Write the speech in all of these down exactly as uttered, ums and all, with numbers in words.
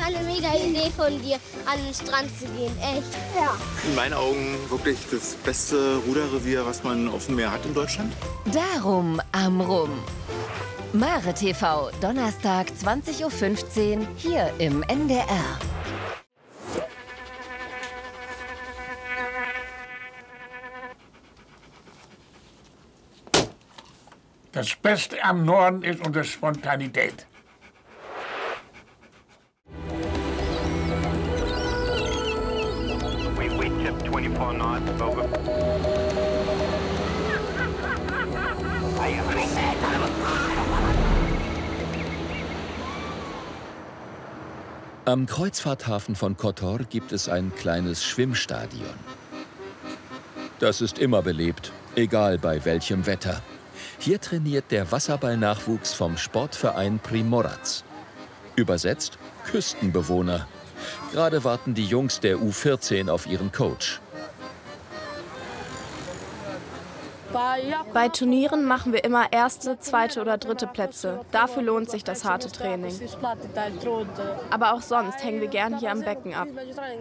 eine mega Idee von dir, an den Strand zu gehen, echt. Ja. In meinen Augen wirklich das beste Ruderrevier, was man auf dem Meer hat in Deutschland. Darum am Rum. Mare T V, Donnerstag zwanzig Uhr fünfzehn, hier im N D R. Das Beste am Norden ist unsere Spontanität. Am Kreuzfahrthafen von Kotor gibt es ein kleines Schwimmstadion. Das ist immer belebt, egal bei welchem Wetter. Hier trainiert der Wasserballnachwuchs vom Sportverein Primorac. Übersetzt Küstenbewohner. Gerade warten die Jungs der U vierzehn auf ihren Coach. Bei Turnieren machen wir immer erste, zweite oder dritte Plätze. Dafür lohnt sich das harte Training. Aber auch sonst hängen wir gern hier am Becken ab.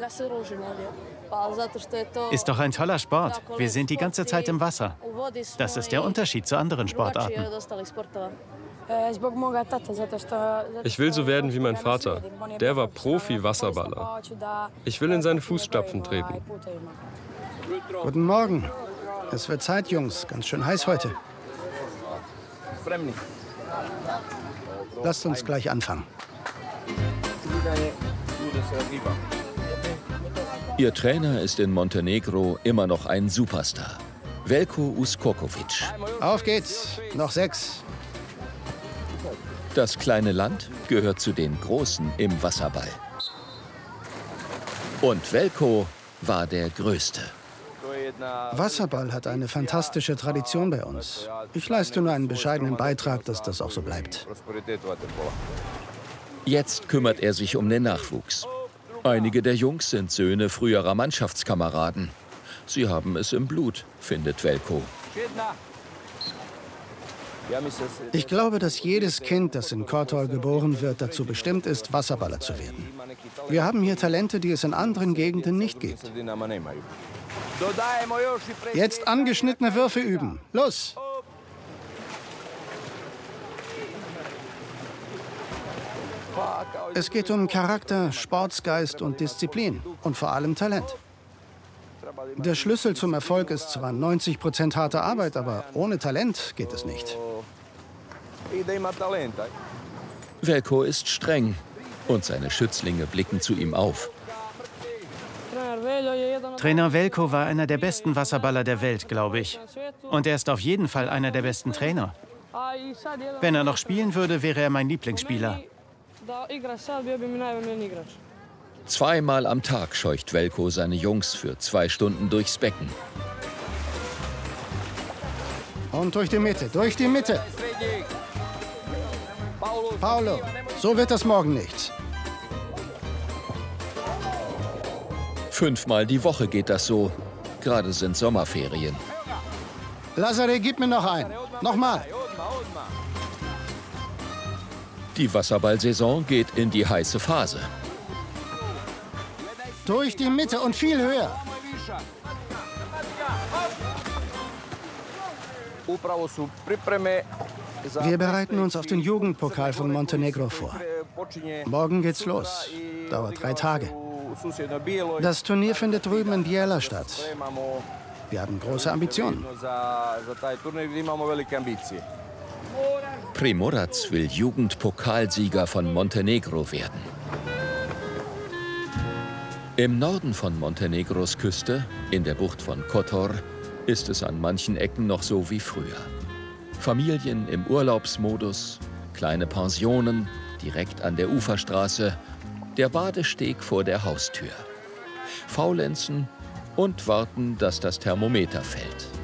Ist doch ein toller Sport. Wir sind die ganze Zeit im Wasser. Das ist der Unterschied zu anderen Sportarten. Ich will so werden wie mein Vater. Der war Profi-Wasserballer. Ich will in seine Fußstapfen treten. Guten Morgen. Es wird Zeit, Jungs. Ganz schön heiß heute. Lasst uns gleich anfangen. Ihr Trainer ist in Montenegro immer noch ein Superstar. Veljko Uskokovic. Auf geht's. Noch sechs. Das kleine Land gehört zu den Großen im Wasserball. Und Veljko war der Größte. Wasserball hat eine fantastische Tradition bei uns. Ich leiste nur einen bescheidenen Beitrag, dass das auch so bleibt. Jetzt kümmert er sich um den Nachwuchs. Einige der Jungs sind Söhne früherer Mannschaftskameraden. Sie haben es im Blut, findet Veljko. Ich glaube, dass jedes Kind, das in Kotor geboren wird, dazu bestimmt ist, Wasserballer zu werden. Wir haben hier Talente, die es in anderen Gegenden nicht gibt. Jetzt angeschnittene Würfe üben. Los! Es geht um Charakter, Sportsgeist und Disziplin und vor allem Talent. Der Schlüssel zum Erfolg ist zwar neunzig Prozent harte Arbeit, aber ohne Talent geht es nicht. Veljko ist streng und seine Schützlinge blicken zu ihm auf. Trainer Veljko war einer der besten Wasserballer der Welt, glaube ich. Und er ist auf jeden Fall einer der besten Trainer. Wenn er noch spielen würde, wäre er mein Lieblingsspieler. Zweimal am Tag scheucht Veljko seine Jungs für zwei Stunden durchs Becken. Und durch die Mitte, durch die Mitte. Paolo, so wird das morgen nichts. Fünfmal die Woche geht das so. Gerade sind Sommerferien. Lazare, gib mir noch einen. Nochmal. Die Wasserballsaison geht in die heiße Phase. Durch die Mitte und viel höher. Wir bereiten uns auf den Jugendpokal von Montenegro vor. Morgen geht's los. Dauert drei Tage. Das Turnier findet drüben in Biella statt. Wir haben große Ambitionen. Primorac will Jugendpokalsieger von Montenegro werden. Im Norden von Montenegros Küste, in der Bucht von Kotor, ist es an manchen Ecken noch so wie früher. Familien im Urlaubsmodus, kleine Pensionen direkt an der Uferstraße, der Badesteg vor der Haustür. Faulenzen und warten, dass das Thermometer fällt.